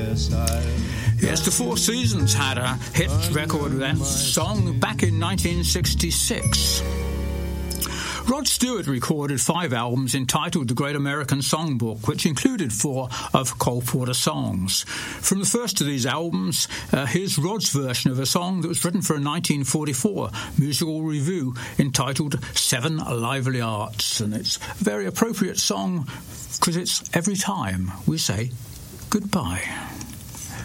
Yes, the Four Seasons had a hit record with that song back in 1966. Rod Stewart recorded 5 albums entitled The Great American Songbook, which included 4 of Cole Porter songs. From the first of these albums, here's Rod's version of a song that was written for a 1944 musical revue entitled Seven Lively Arts. And it's a very appropriate song because it's every time we say goodbye.